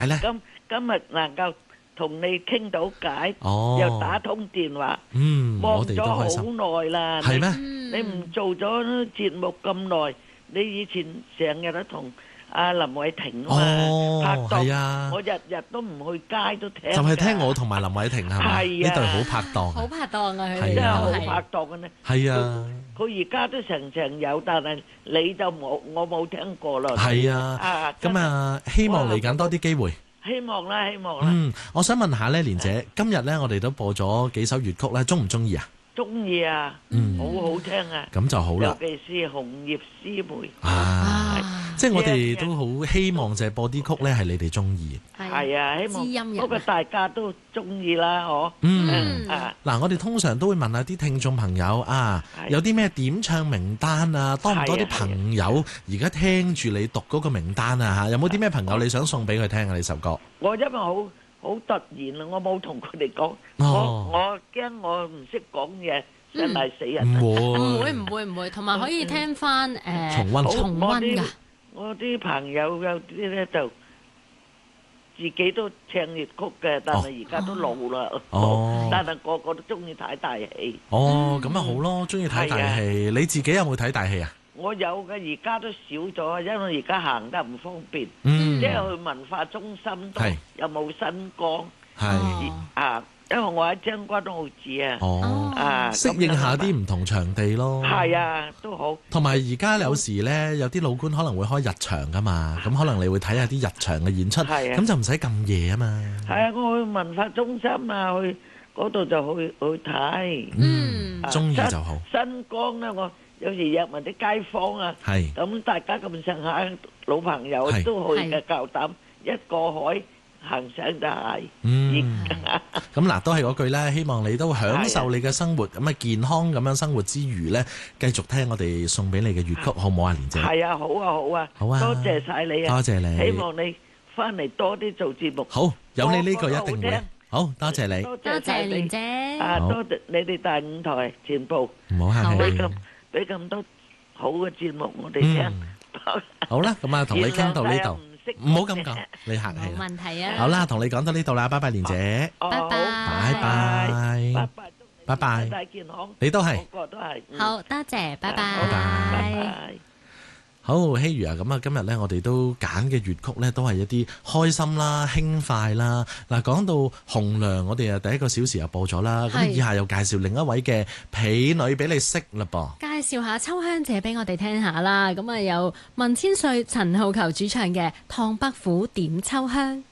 係咧。 今日能夠同你傾到偈， 哦， 又打通電話， 我望咗哋都開心。 好耐啦。 係咩？ 你唔做咗節目咁耐，你以前成日都同阿林偉霆啊嘛拍檔， 係啊， 我日日都唔去街都聽。 就係聽我同埋林偉霆係嘛？呢對好拍檔， 好拍檔啊！佢真係好拍檔嘅呢。 係啊， 佢而家都成有，但係你就冇，我冇聽過啦。 係啊，咁啊，希望嚟緊多啲機會。 希望啦，希望啦。 我想問下咧，蓮姐，今日咧我哋都播咗幾首粵曲咧，中唔中意啊？ 中意啊，好好聽啊。 咁就好啦。 尤其是紅葉詩梅即係我哋都好希望就係播啲曲咧，係你哋中意。 係啊，希望不過大家都中意啦，嗬。 嗱，我哋通常都會問下啲聽眾朋友啊，有啲咩點唱名單啊？多唔多啲朋友而家聽住你讀嗰個名單啊？嚇，有冇啲咩朋友你想送俾佢聽啊？呢首歌我因為好突然啊，我冇同佢哋講，我驚我唔識講嘢，真係死人。 唔會，同埋可以聽翻重溫㗎。 我啲朋友有啲咧就自己都唱粵曲嘅，但係而家都老啦。但係個個都中意睇大戲。 咁啊好咯，中意睇大戲。你自己有冇睇大戲啊？ 我有嘅，而家都少咗，因為而家行得唔方便。即係去文化中心都又冇新光。因為我喺將軍澳住啊， 適應下啲唔同場地咯。 係啊，都好。同埋而家有時咧，有啲老倌可能會開日場噶嘛，咁可能你會睇下啲日場嘅演出，咁就唔使咁夜啊嘛。 係啊，我去文化中心啊，去嗰度就去睇。 中意就好。 新光咧，我有時約埋啲街坊啊，咁大家咁上下老朋友都去嘅，夠膽一過海。行上就係， 咁嗱，都係嗰句咧，希望你都享受你嘅生活，咁啊健康咁樣生活之餘咧，繼續聽我哋送俾你嘅粵曲，好唔好啊，蓮姐？ 係啊，好啊，好啊，多謝晒你啊， 多謝你， 希望你翻嚟多啲做節目。 好，有你呢個一定會，好多謝你， 多謝蓮姐， 多謝你哋大舞台全部， 唔好客氣， 俾咁多好嘅節目我哋聽。 好啦，咁啊，同你傾到呢度。唔好咁講，你客氣。 冇問題啊！ 好啦，同你講到呢度啦，拜拜，蓮姐。 拜拜， 拜拜， 拜拜， 身體健康。 你都係， 個個都係。 好多謝，拜拜， 拜拜。好，希如啊，咁啊，今日咧，我哋都揀嘅粵曲咧，都係一啲開心啦、輕快啦。嗱，講到紅娘，我哋啊第一個小時又播咗啦，咁以下又介紹另一位嘅婢女俾你識啦噃。 介紹下秋香姐俾我哋聽下啦，咁啊有文千歲、陳浩逑主唱嘅《唐伯虎點秋香》。